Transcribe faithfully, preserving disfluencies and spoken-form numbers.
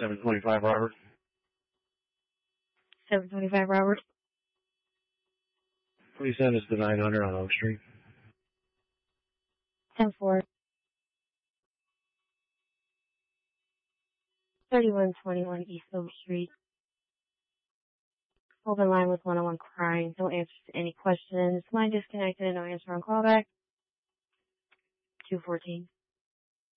seven twenty-five Robert. seven twenty-five Robert. Please send us to nine hundred on Oak Street. ten four. thirty-one twenty-one East Oak Street. Open line with one oh one Crime. No answers to any questions. Line disconnected. No answer on callback. two fourteen.